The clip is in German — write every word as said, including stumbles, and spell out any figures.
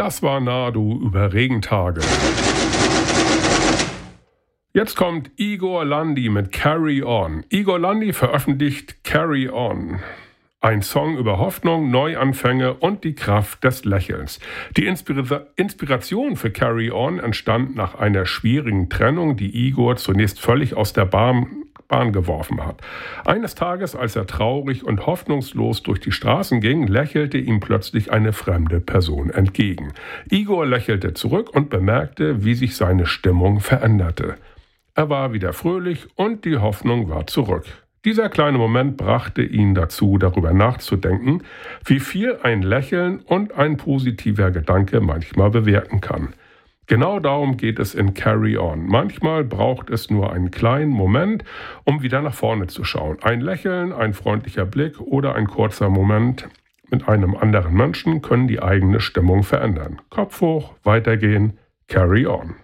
Das war Nadu über Regentage. Jetzt kommt Igor Landi mit Carry On. Igor Landi veröffentlicht Carry On. Ein Song über Hoffnung, Neuanfänge und die Kraft des Lächelns. Die Inspira- Inspiration für Carry On entstand nach einer schwierigen Trennung, die Igor zunächst völlig aus der Bahn Bahn geworfen hat. Eines Tages, als er traurig und hoffnungslos durch die Straßen ging, lächelte ihm plötzlich eine fremde Person entgegen. Igor lächelte zurück und bemerkte, wie sich seine Stimmung veränderte. Er war wieder fröhlich und die Hoffnung war zurück. Dieser kleine Moment brachte ihn dazu, darüber nachzudenken, wie viel ein Lächeln und ein positiver Gedanke manchmal bewirken kann. Genau darum geht es in Carry On. Manchmal braucht es nur einen kleinen Moment, um wieder nach vorne zu schauen. Ein Lächeln, ein freundlicher Blick oder ein kurzer Moment mit einem anderen Menschen können die eigene Stimmung verändern. Kopf hoch, weitergehen, Carry On.